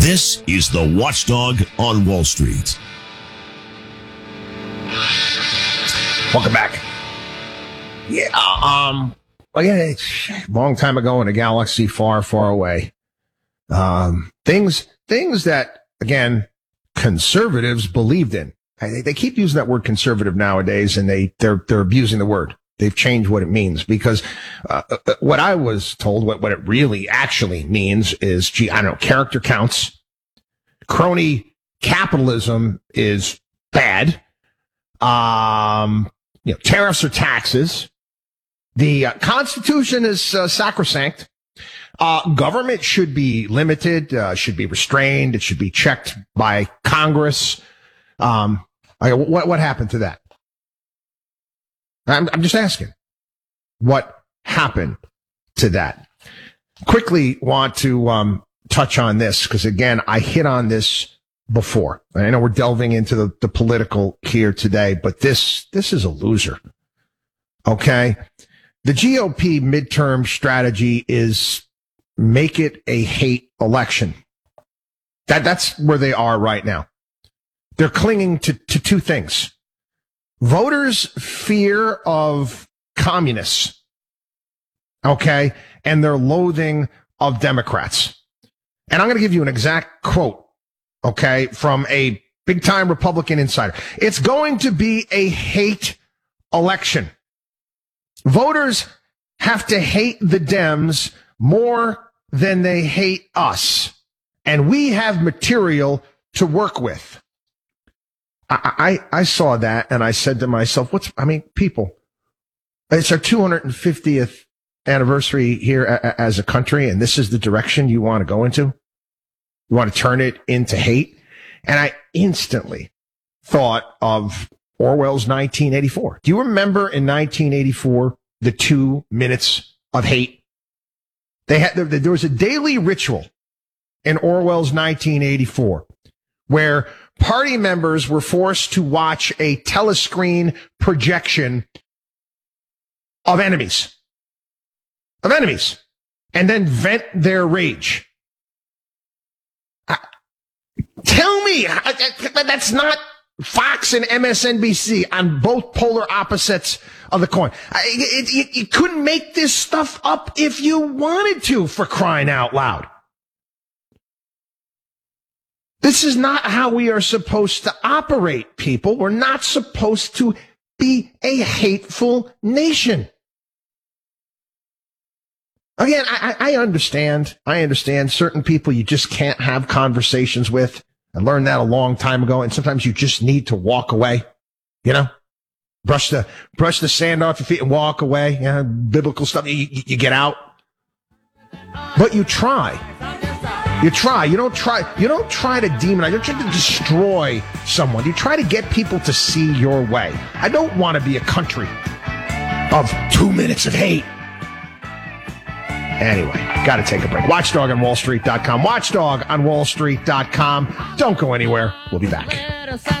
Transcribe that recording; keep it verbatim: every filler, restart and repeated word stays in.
This is the Watchdog on Wall Street. Welcome back. Yeah, um, well, yeah, it's a long time ago in a galaxy far, far away. Um, things, things that, again, conservatives believed in. They, they keep using that word conservative nowadays, and they, they're, they're abusing the word. They've changed what it means because, uh, what I was told, what, what it really actually means is, gee, I don't know, character counts. Crony capitalism is bad. Um, you know, tariffs or taxes. The uh, Constitution is uh, sacrosanct. Uh, government should be limited, uh, should be restrained. It should be checked by Congress. Um, I, what, what happened to that? I'm, I'm just asking. What happened to that? Quickly want to um, touch on this because, again, I hit on this before. I know we're delving into the, the political here today, but this this is a loser. Okay? The G O P midterm strategy is make it a hate election. That That's where they are right now. They're clinging to, to two things. Voters' fear of communists, okay, and their loathing of Democrats. And I'm going to give you an exact quote, okay, from a big-time Republican insider. It's going to be a hate election. Voters have to hate the Dems more than they hate us. And we have material to work with. I, I, I saw that and I said to myself, what's, I mean, people, it's our two hundred fiftieth anniversary here a, as a country, and this is the direction you want to go into? You want to turn it into hate? And I instantly thought of Orwell's nineteen eighty-four. Do you remember in nineteen eighty-four, the two minutes of hate? They had, there, there was a daily ritual in Orwell's nineteen eighty-four where party members were forced to watch a telescreen projection of enemies, of enemies, and then vent their rage. Uh, tell me, uh, that's not Fox and M S N B C on both polar opposites of the coin. Uh, it, it, you couldn't make this stuff up if you wanted to, for crying out loud. This is not how we are supposed to operate, people. We're not supposed to be a hateful nation. Again, I, I understand. I understand certain people you just can't have conversations with. I learned that a long time ago, and sometimes you just need to walk away. You know, brush the brush the sand off your feet and walk away. You know, biblical stuff. You, you, you get out, but you try. You try. You don't try. You don't try to demonize. You don't try to destroy someone. You try to get people to see your way. I don't want to be a country of two minutes of hate. Anyway, got to take a break. Watchdog on Wall Street dot com. Watchdog on Wall Street dot com. Don't go anywhere. We'll be back.